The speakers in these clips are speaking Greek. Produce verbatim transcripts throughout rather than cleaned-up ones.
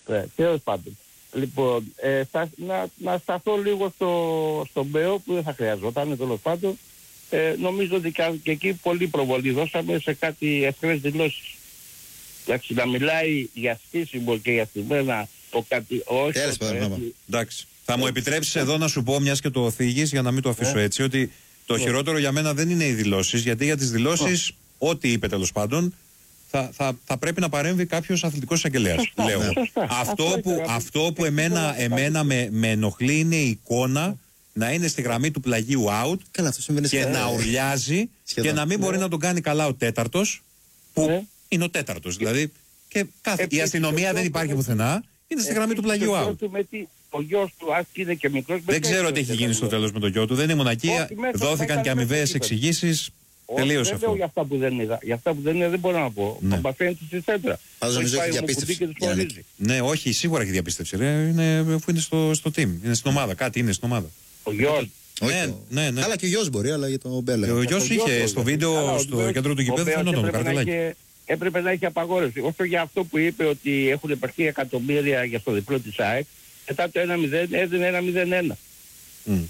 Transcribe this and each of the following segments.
Ναι, τέλος πάντων. Λοιπόν, ε, θα, να, να σταθώ λίγο στο, στο Μπέο που δεν θα χρειαζόταν, τέλος πάντων. Ε, νομίζω ότι και, και εκεί πολύ προβολή δώσαμε σε κάτι εχθρές δηλώσεις. Εντάξει, να μιλάει για στήσιμο και για στημένα το κάτι, όχι. Τέλος πάντων. Εντάξει. Θα μου επιτρέψεις εδώ να σου πω, μιας και το θίγεις, για να μην το αφήσω έτσι, ότι το Ναι. χειρότερο για μένα δεν είναι οι δηλώσεις, γιατί για τις δηλώσεις, ό,τι είπε τέλος πάντων, θα, θα, θα πρέπει να παρέμβει κάποιος αθλητικός εισαγγελέας. Λέω. Ναι. Σωστά. Αυτό, Αυτό που, είναι, αυτό που εμένα, εμένα με, με ενοχλεί είναι η εικόνα να είναι στη γραμμή του πλαγίου out Καλά, αυτό συμβαίνει και σε- να ουρλιάζει σχεδόν. και να μην μπορεί να τον κάνει καλά ο τέταρτος, που Ναι. είναι ο τέταρτος. Δηλαδή, και κάθε, η Επίσης, αστυνομία ο δεν γιος υπάρχει του- πουθενά, είναι στη γραμμή του Επίσης, πλαγίου ο out. γιος του με τι- Ο γιος του, ας είναι και μικρός, Δεν με ξέρω τι τέτοιο έχει γίνει στο τέτοιο. τέλος με το γιο του. Δεν ήμουν εκεί. Όχι, μέσα- Δόθηκαν μέσα και μέσα αμοιβαίες στο κήπεδο. εξηγήσεις. Όχι, Τελείωσε δεν λέω αυτό. για αυτά που δεν είδα. Για αυτά που δεν είδα δεν μπορώ να πω. Ναι. Ο Μπαφέντη στη σέντρα. Πάντως νομίζω Έχει έχει πάει διαπίστευση, ο Μουκουντή και τους Γιάννη. χωρίζει. Ναι, όχι, σίγουρα έχει διαπίστευση. Ρε. Είναι, αφού είναι στο, στο team. Είναι στην ομάδα. Κάτι είναι στην ομάδα. Ο γιος. Όχι Ναι, το- ναι, ναι. Καλά, και ο γιος μπορεί, αλλά για τον Μπέλε. Ο γιος Ο είχε γιος, στο βέβαια. βίντεο Καλά, ο στο Μπέος- κέντρο του ο γηπέδου, Μπέος φαινόταν το έπρεπε να καρτελάκι. είχε- Έπρεπε να έχει απαγόρευση. Όσο για αυτό που είπε ότι έχουν επαρθεί εκατομμύρια για στο διπλό της ΑΕΚ, μετά το ένα μηδέν έδινε ένα μηδέν ένα. Μμ.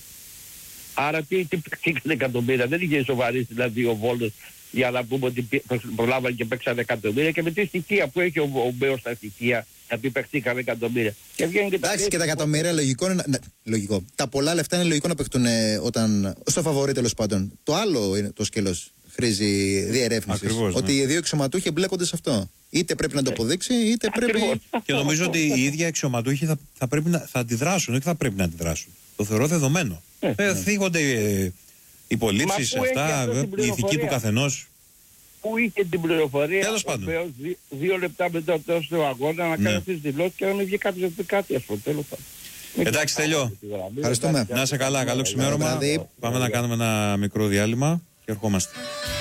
Άρα τι, τι παίξαν εκατομμύρια, δεν είχε σοβαρή δηλαδή ο Βόλος για να πούμε ότι πι- προλάβαν και παίξαν εκατομμύρια και με τι στοιχεία που έχει ο, ο Μπέος στα στοιχεία να πει παίχτηκαν εκατομμύρια. Και βγαίνει και τα Εντάξει, και τα τέτοια. εκατομμύρια λογικό είναι. να- λογικό. Τα πολλά λεφτά είναι λογικό να παιχτούν ε, όταν. Στο φαβορί τέλος πάντων. Το άλλο είναι το σκέλος. Χρήζει διερεύνηση. Ακριβώς, ναι. Ότι οι δύο εξωματούχοι εμπλέκονται σε αυτό. Είτε πρέπει να το αποδείξει, είτε πρέπει. Ακριβώς. Και νομίζω ότι οι ίδιοι αξιωματούχοι θα, θα, πρέπει να, θα αντιδράσουν, όχι θα πρέπει να αντιδράσουν. Το θεωρώ δεδομένο. Ε, Ε, θίγονται ε, οι πολίψεις, Μα πού έχει αυτά, αυτό ε, την η ηθική του πληροφορία? καθενός. Που είχε την πληροφορία Τέλος ο πάντων. Μπέος δι- δύο λεπτά μετά το τέλος του αγώνα να Ναι. κάνει αυτές τις δηλώσεις και να μην βγει κάποιος να πει κάτι ας πούμε. Τέλος πάντων. Εντάξει, τελειώ. Ευχαριστούμε. Να είσαι καλά, καλό ξημέρωμα. βράδυ. Πάμε να κάνουμε ένα μικρό διάλειμμα και ερχόμαστε.